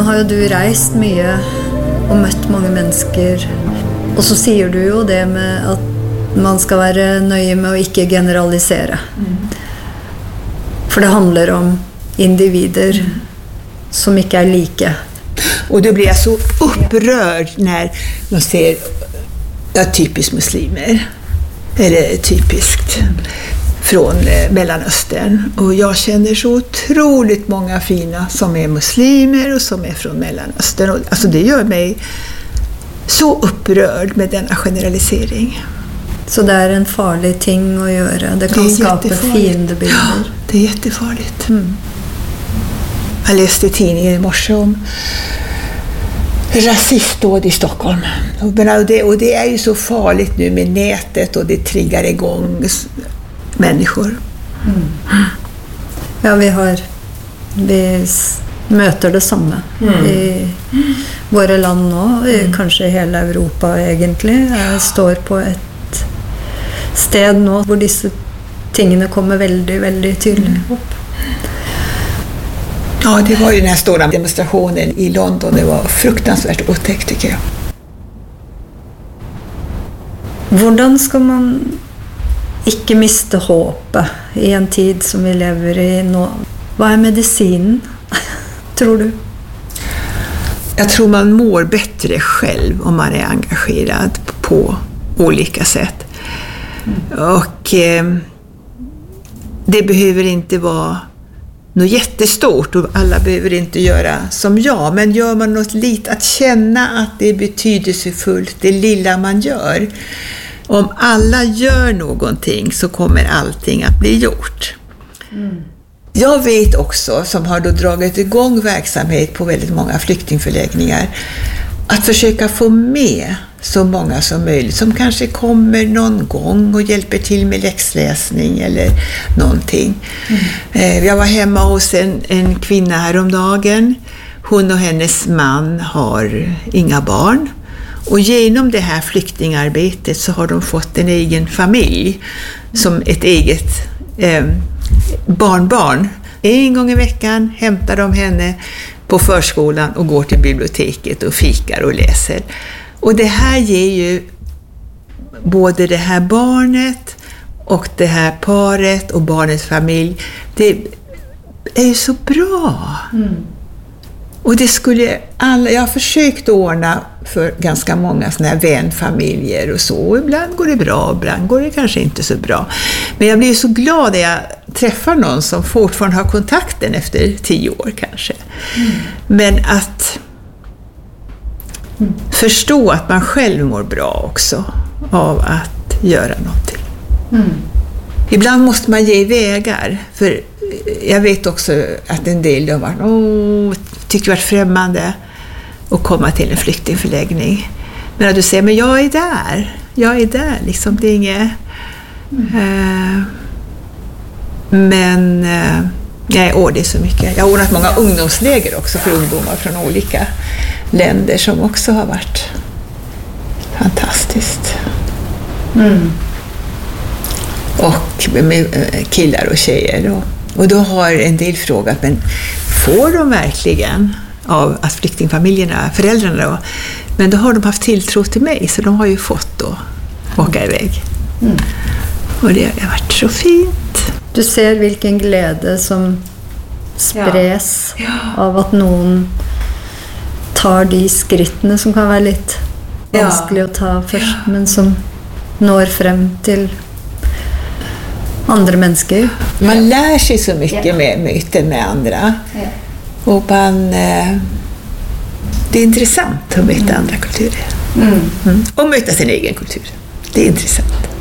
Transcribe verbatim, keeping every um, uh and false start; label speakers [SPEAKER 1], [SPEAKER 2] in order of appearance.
[SPEAKER 1] har ju du reist mycket och mött många människor. Och så säger du ju det med att man ska vara nöjd med att inte generalisera. Mm. För det handlar om individer mm. som inte är lika.
[SPEAKER 2] Och då blir jag så upprörd när man ser ja, typiskt muslimer. Eller typiskt från Mellanöstern. Och jag känner så otroligt många fina som är muslimer och som är från Mellanöstern. Och, alltså det gör mig så upprörd med denna generalisering.
[SPEAKER 1] Så det är en farlig ting att göra. Det kan det skapa fiendebilder.
[SPEAKER 2] Ja, det är jättefarligt. Mm. Jag läste i tidningen i morse om rasistdåd i Stockholm. Och det, och det är ju så farligt nu med nätet och det triggar igång människor. Mm.
[SPEAKER 1] Ja, vi har vi möter det samma mm. i våra land nu, mm. kanske hela Europa egentligen. Jag står på ett sted nu där dessa tingene kommer väldigt, väldigt tydligt mm. upp.
[SPEAKER 2] Ja, det var ju den här stora demonstrationen i London. Det var fruktansvärt otäckt tycker jag.
[SPEAKER 1] Hvordan ska man inte mista hoppet i en tid som vi lever i nu? Vad är medicinen, tror du?
[SPEAKER 2] Jag tror man mår bättre själv om man är engagerad på olika sätt. Mm. Och eh, det behöver inte vara något jättestort och alla behöver inte göra som jag. Men gör man något litet, att känna att det är betydelsefullt, det lilla man gör. Om alla gör någonting så kommer allting att bli gjort. Mm. Jag vet också, som har då dragit igång verksamhet på väldigt många flyktingförläggningar, att försöka få med så många som möjligt som kanske kommer någon gång och hjälper till med läxläsning eller någonting. Mm. Jag var hemma hos en, en kvinna häromdagen. Hon och hennes man har inga barn. Och genom det här flyktingarbetet så har de fått en egen familj som ett eget eh, barnbarn. En gång i veckan hämtar de henne på förskolan och går till biblioteket och fikar och läser. Och det här ger ju både det här barnet och det här paret och barnets familj, det är ju så bra. Mm. Och det skulle alla, jag har försökt ordna för ganska många såna här vänfamiljer och så. Och ibland går det bra, ibland går det kanske inte så bra. Men jag blir så glad när jag träffar någon som fortfarande har kontakten efter tio år kanske. Mm. Men att mm. förstå att man själv mår bra också av att göra någonting. Mm. Ibland måste man ge vägar, för jag vet också att en del har varit, åh, tycker varit främmande att komma till en flyktingförläggning. Men att du säger, men jag är där, jag är där, liksom, det är inget... Mm. Eh, men eh, nej, åh, det är så mycket. Jag har ordnat många ungdomsläger också för ungdomar från olika länder som också har varit fantastiskt. Mm. Och med killar och tjejer. Och, och då har en del frågat, men får de verkligen av att flyktingfamiljerna, föräldrarna då, men då har de haft tilltro till mig, så de har ju fått då åka iväg. Mm. Och det har varit så fint.
[SPEAKER 1] Du ser vilken glädje som spres ja. Ja. Av att någon tar de skrittene som kan vara lite vanskliga ja. Att ta först, ja. Men som når fram till andra människor.
[SPEAKER 2] Man lär sig så mycket ja. Med möten med andra. Ja. Och man, det är intressant att möta mm. andra kulturer. Mm. Mm. Och möta sin egen kultur. Det är intressant.